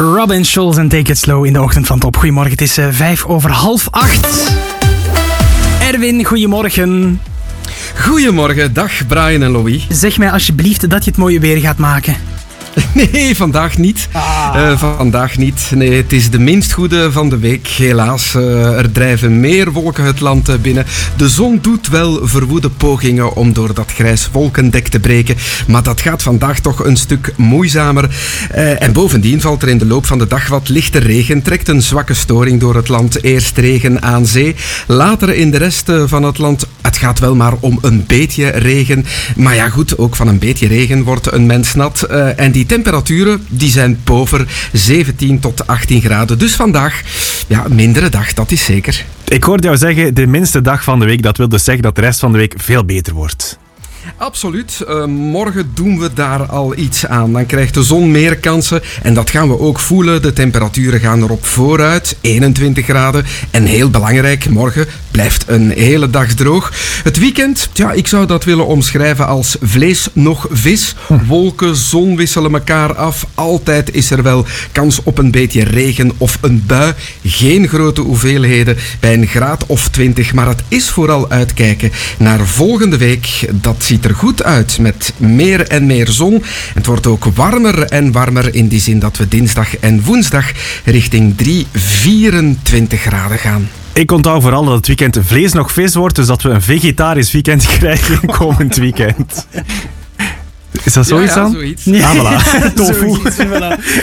Robin Schulz en Take It Slow in de ochtend van Top. Goedemorgen, het is 7:05. Erwin, goedemorgen. Goedemorgen, dag Brian en Louis. Zeg mij alsjeblieft dat je het mooie weer gaat maken. Nee, vandaag niet. Vandaag niet. Nee, het is de minst goede van de week, helaas. Er drijven meer wolken het land binnen. De zon doet wel verwoede pogingen om door dat grijs wolkendek te breken. Maar dat gaat vandaag toch een stuk moeizamer. En bovendien valt er in de loop van de dag wat lichte regen. Trekt een zwakke storing door het land. Eerst regen aan zee. Later in de rest van het land. Het gaat wel maar om een beetje regen. Maar ja goed, ook van een beetje regen wordt een mens nat. En die temperaturen die zijn boven 17 tot 18 graden. Dus vandaag, ja, een mindere dag, dat is zeker. Ik hoorde jou zeggen, de minste dag van de week. Dat wil dus zeggen dat de rest van de week veel beter wordt. Absoluut. Morgen doen we daar al iets aan. Dan krijgt de zon meer kansen en dat gaan we ook voelen. De temperaturen gaan erop vooruit, 21 graden. En heel belangrijk, morgen blijft een hele dag droog. Het weekend, ja, ik zou dat willen omschrijven als vlees nog vis. Wolken, zon wisselen elkaar af. Altijd is er wel kans op een beetje regen of een bui. Geen grote hoeveelheden bij een graad of 20. Maar het is vooral uitkijken naar volgende week. Dat ziet er goed uit met meer en meer zon. Het wordt ook warmer en warmer in die zin dat we dinsdag en woensdag richting 24 graden gaan. Ik onthoud vooral dat het weekend vlees nog vis wordt, dus dat we een vegetarisch weekend krijgen komend weekend. Is dat zoiets ja, dan? Zoiets. Ah, voilà. Tofu. Zoiets, voilà.